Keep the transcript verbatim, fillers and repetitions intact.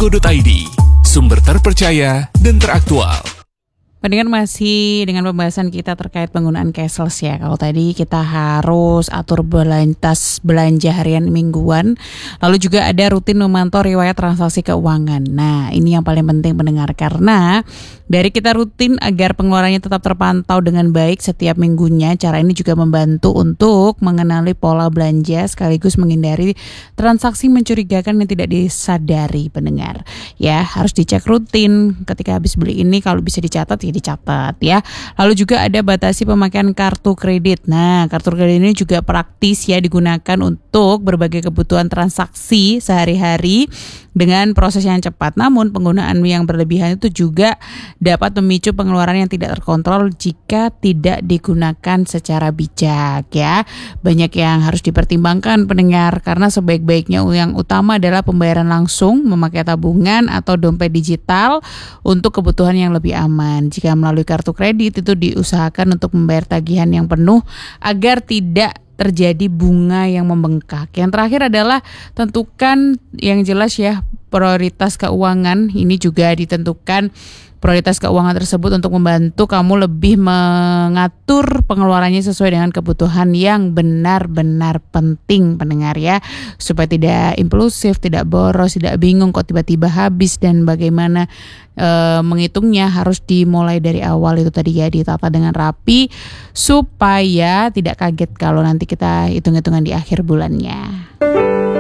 co dot i d, sumber terpercaya dan teraktual. Pendengar, masih dengan pembahasan kita terkait penggunaan cashless ya. Kalau tadi kita harus atur belantas belanja harian mingguan, lalu juga ada rutin memantau riwayat transaksi keuangan. Nah, ini yang paling penting pendengar, karena dari kita rutin agar pengeluarannya tetap terpantau dengan baik setiap minggunya. Cara ini juga membantu untuk mengenali pola belanja sekaligus menghindari transaksi mencurigakan yang tidak disadari pendengar. Ya, harus dicek rutin ketika habis beli ini, kalau bisa dicatat ya dicatat ya. Lalu juga ada batasi pemakaian kartu kredit. Nah, kartu kredit ini juga praktis ya, digunakan untuk berbagai kebutuhan transaksi sehari-hari dengan proses yang cepat. Namun penggunaan yang berlebihan itu juga dapat memicu pengeluaran yang tidak terkontrol jika tidak digunakan secara bijak ya. Banyak yang harus dipertimbangkan pendengar, karena sebaik-baiknya yang utama adalah pembayaran langsung, memakai tabungan atau dompet digital untuk kebutuhan yang lebih aman. Jika melalui kartu kredit itu diusahakan untuk membayar tagihan yang penuh agar tidak terjadi bunga yang membengkak. Yang terakhir adalah tentukan yang jelas ya prioritas keuangan. Ini juga ditentukan prioritas keuangan tersebut untuk membantu kamu lebih mengatur pengeluarannya sesuai dengan kebutuhan yang benar-benar penting pendengar ya. Supaya tidak impulsif, tidak boros, tidak bingung kok tiba-tiba habis dan bagaimana e, menghitungnya. Harus dimulai dari awal itu tadi ya, ditata dengan rapi supaya tidak kaget kalau nanti kita hitung-hitungan di akhir bulannya.